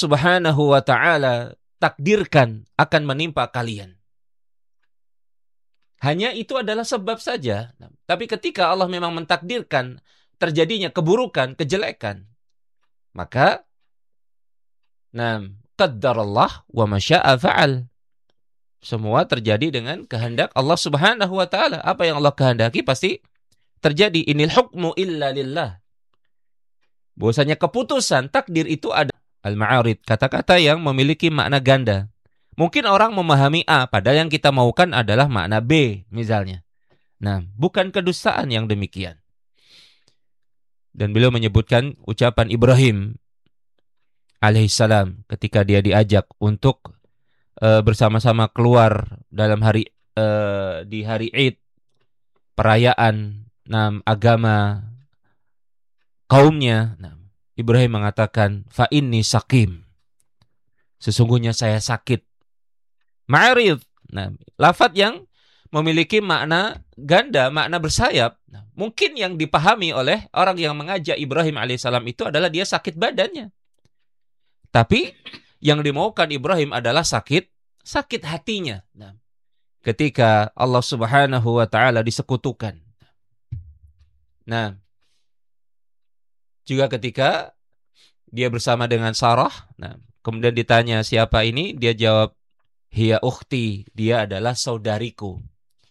Subhanahu wa ta'ala takdirkan akan menimpa kalian. Hanya itu adalah sebab saja. Tapi ketika Allah memang mentakdirkan terjadinya keburukan, kejelekan, maka qaddarallah wa ma syaa fa'al. Semua terjadi dengan kehendak Allah Subhanahu wa ta'ala. Apa yang Allah kehendaki pasti terjadi. Inil hukmu illa lillah. Bahwasanya keputusan takdir itu ada. Al-Ma'arid, kata-kata yang memiliki makna ganda. Mungkin orang memahami A, padahal yang kita maukan adalah makna B, misalnya. Bukan kedustaan yang demikian. Dan beliau menyebutkan ucapan Ibrahim alaihissalam ketika dia diajak untuk bersama-sama keluar dalam di hari Id, perayaan agama kaumnya. Ibrahim mengatakan, fa inni sakim, sesungguhnya saya sakit. Ma'arid, lafadz yang memiliki makna ganda, makna bersayap. Mungkin yang dipahami oleh orang yang mengajak Ibrahim alaihissalam itu adalah dia sakit badannya. Tapi yang dimaukan Ibrahim adalah sakit hatinya. Ketika Allah Subhanahu wa ta'ala disekutukan. Juga ketika dia bersama dengan Sarah, kemudian ditanya siapa ini, dia jawab, hiya ukhti, dia adalah saudariku.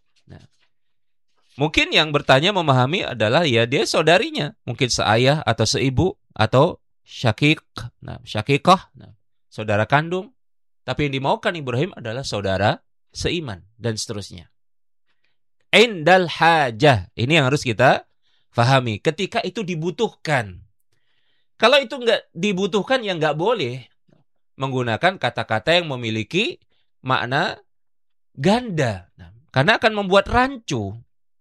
Mungkin yang bertanya memahami adalah ya dia saudarinya, mungkin seayah atau seibu atau syakikah, saudara kandung. Tapi yang dimaukan Ibrahim adalah saudara seiman dan seterusnya. Indal hajah, ini yang harus kita fahami. Ketika itu dibutuhkan. Kalau itu enggak dibutuhkan, ya enggak boleh menggunakan kata-kata yang memiliki makna ganda. Karena akan membuat rancu.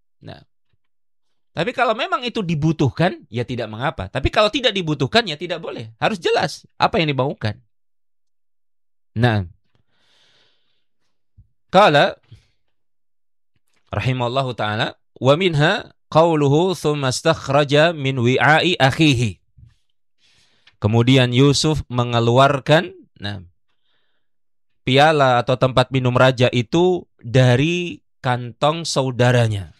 Tapi kalau memang itu dibutuhkan, ya tidak mengapa. Tapi kalau tidak dibutuhkan, ya tidak boleh. Harus jelas apa yang dimaukan. Qala rahimallahu ta'ala, wa minha qauluhu thumma istakhraja min wi'a'i akhihi. Kemudian Yusuf mengeluarkan piala atau tempat minum raja itu dari kantong saudaranya.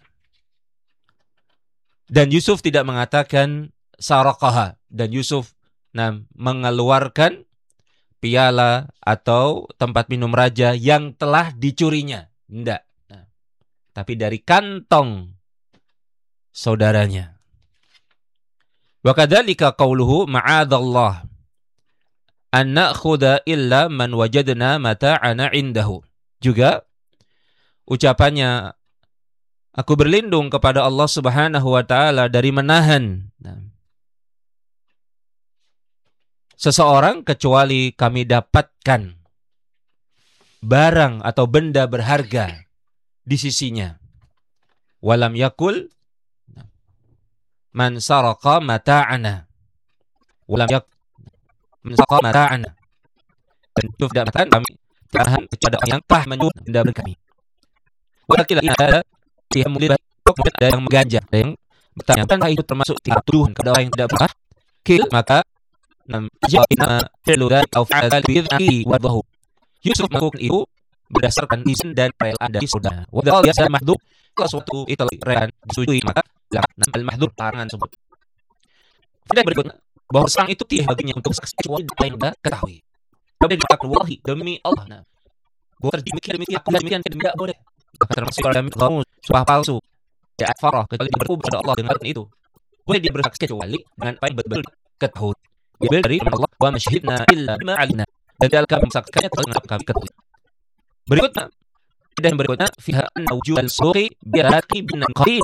Dan Yusuf tidak mengatakan saraqaha. Dan Yusuf mengeluarkan piala atau tempat minum raja yang telah dicurinya. Tidak. Tapi dari kantong saudaranya. Wa kadzalika qauluhu ma'adzallah an na'khudha illa man wajadna mata'ana indahu. Juga ucapannya, aku berlindung kepada Allah Subhanahu wa ta'ala dari menahan seseorang kecuali kami dapatkan barang atau benda berharga di sisinya. Walam yakul man saraqa mata'ana. Walam yakul man saraqa mata'ana. Dan itu tidak mengatakan kami tahan kepada orang yang telah mencuri benda berharga kami. Wakil ada yang mulai ada yang mengganjal, ada yang bertanya, apakah itu termasuk tuduhan kepada orang yang tidak berhak? Maka jawabnya fi'lu dzalik atau fa'al dzalik bi'idznihi wa ridhahu. Yusuf melakukan itu berdasarkan izin dan relaan dari saudara. Wa dzal biasa mahdhur, kalau suatu itu relaan disetujui maka al-mahdhur larangan tersebut. Faedah berikutnya bahwa sang itu tidak baginya untuk kecuali apa yang dia ketahui. Kalau dia dikatakan wallahi demi Allah, bahwa demikian tidak boleh. Maka termasuk dalam sumpah palsu, ya farah, kecuali dia berkubur kepada Allah dengan itu. Boleh dia bersaksi kecuali dengan apa yang betul ketahui. Dia dari Allah, wa masyhidna illa bima alimna. Dan dia akan mensaksikannya dengan kami ketahui. Berikutnya, dan berikutnya fiha anna wujud al-suqi bi raqib bin qarin.